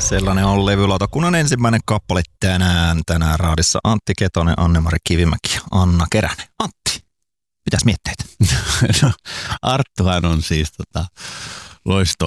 Sellainen on levylautakunnan ensimmäinen kappale tänään raadissa. Antti Ketonen, Anne-Mari Kivimäki, Anna Keränen. Antti, mitäs mietteitä? No, Arttuhan on siis